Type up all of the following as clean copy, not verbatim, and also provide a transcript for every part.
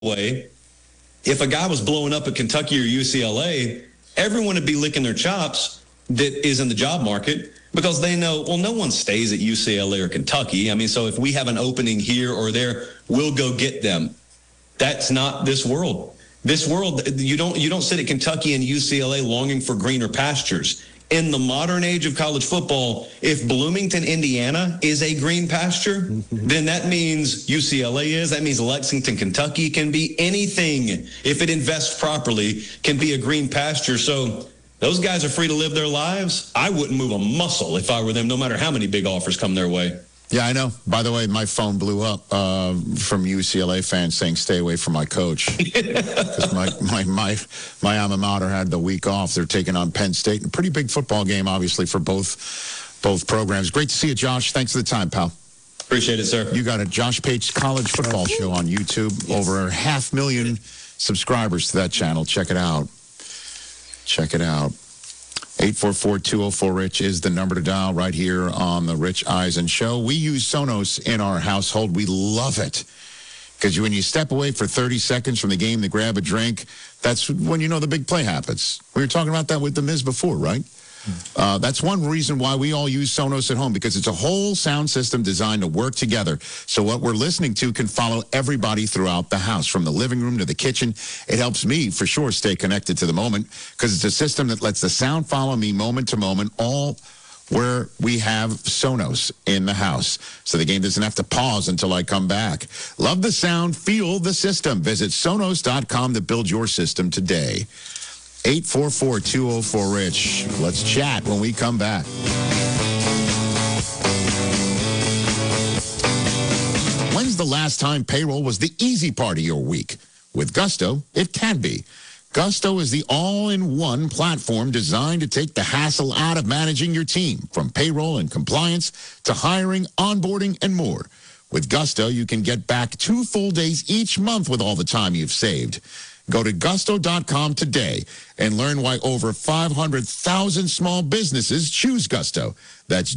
way, if a guy was blowing up at Kentucky or UCLA, everyone would be licking their chops that is in the job market because they know, well, no one stays at UCLA or Kentucky. I mean, so if we have an opening here or there, we'll go get them. That's not this world. This world, you don't sit at Kentucky and UCLA longing for greener pastures. In the modern age of college football, if Bloomington, Indiana is a green pasture, then that means UCLA is. That means Lexington, Kentucky can be anything. If it invests properly, can be a green pasture. So those guys are free to live their lives. I wouldn't move a muscle if I were them, no matter how many big offers come their way. Yeah, I know. By the way, my phone blew up from UCLA fans saying, stay away from my coach. Because my alma mater had the week off. They're taking on Penn State. A pretty big football game, obviously, for both programs. Great to see you, Josh. Thanks for the time, pal. Appreciate it, sir. You got a Josh Pate's College Football Show on YouTube. Yes. Over 500,000 subscribers to that channel. Check it out. 844-204-RICH is the number to dial right here on the Rich Eisen Show. We use Sonos in our household. We love it. Because when you step away for 30 seconds from the game to grab a drink, that's when you know the big play happens. We were talking about that with The Miz before, right? That's one reason why we all use Sonos at home, because it's a whole sound system designed to work together. So what we're listening to can follow everybody throughout the house, from the living room to the kitchen. It helps me, for sure, stay connected to the moment, because it's a system that lets the sound follow me moment to moment, all where we have Sonos in the house. So the game doesn't have to pause until I come back. Love the sound, feel the system. Visit Sonos.com to build your system today. 844-204-RICH. Let's chat when we come back. When's the last time payroll was the easy part of your week? With Gusto, it can be. Gusto is the all-in-one platform designed to take the hassle out of managing your team, from payroll and compliance to hiring, onboarding, and more. With Gusto, you can get back 2 full days each month with all the time you've saved. Go to gusto.com today and learn why over 500,000 small businesses choose Gusto. That's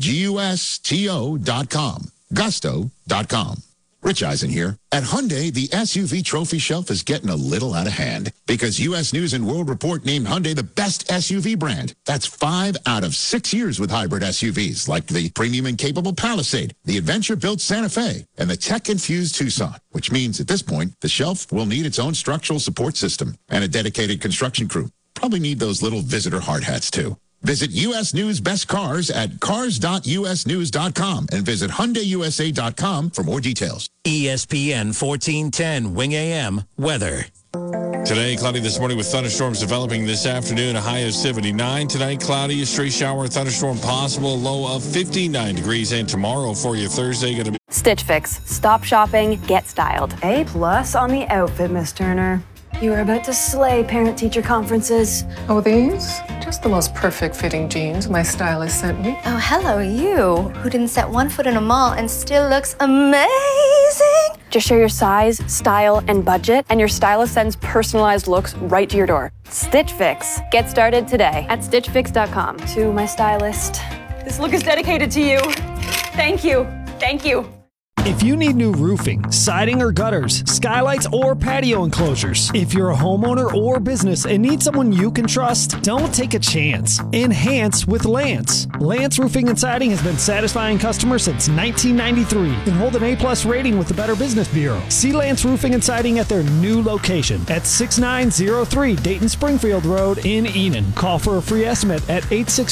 GUSTO.com. Gusto.com. Rich Eisen here. At Hyundai, the SUV trophy shelf is getting a little out of hand because U.S. News & World Report named Hyundai the best SUV brand. That's 5 out of 6 years with hybrid SUVs like the premium and capable Palisade, the adventure-built Santa Fe, and the tech-infused Tucson, which means at this point, the shelf will need its own structural support system and a dedicated construction crew. Probably need those little visitor hard hats, too. Visit U.S. News Best Cars at cars.usnews.com and visit HyundaiUSA.com for more details. ESPN 1410 Wing AM weather. Today, cloudy this morning with thunderstorms developing this afternoon, a high of 79. Tonight, cloudy, a stray shower, thunderstorm possible, low of 59 degrees. And tomorrow for you, Thursday, going to be Stitch Fix. Stop shopping, get styled. A+ on the outfit, Miss Turner. You are about to slay parent-teacher conferences. Oh, these? Just the most perfect fitting jeans my stylist sent me. Oh, hello, you, who didn't set one foot in a mall and still looks amazing. Just share your size, style, and budget, and your stylist sends personalized looks right to your door. Stitch Fix. Get started today at stitchfix.com. To my stylist, this look is dedicated to you. Thank you. Thank you. If you need new roofing, siding or gutters, skylights or patio enclosures, if you're a homeowner or business and need someone you can trust, don't take a chance. Enhance with Lance. Lance Roofing and Siding has been satisfying customers since 1993 and hold an A+ rating with the Better Business Bureau. See Lance Roofing and Siding at their new location at 6903 Dayton Springfield Road in Enon. Call for a free estimate at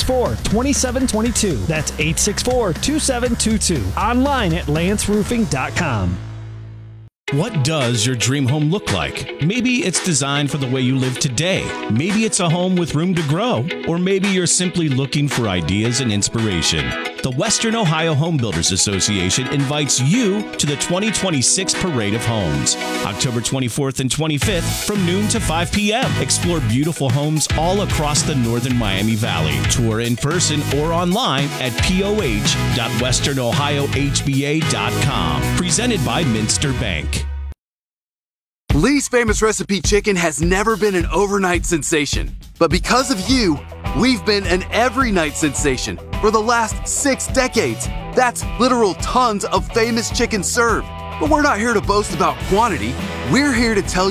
864-2722. That's 864-2722. Online at lanceroofing.com. What does your dream home look like? Maybe it's designed for the way you live today. Maybe it's a home with room to grow. Or maybe you're simply looking for ideas and inspiration. The Western Ohio Home Builders Association invites you to the 2026 Parade of Homes. October 24th and 25th from noon to 5 p.m. Explore beautiful homes all across the northern Miami Valley. Tour in person or online at poh.westernohiohba.com. Presented by Minster Bank. Lee's Famous Recipe Chicken has never been an overnight sensation. But because of you, we've been an every night sensation for the last 6 decades. That's literal tons of famous chicken served. But we're not here to boast about quantity. We're here to tell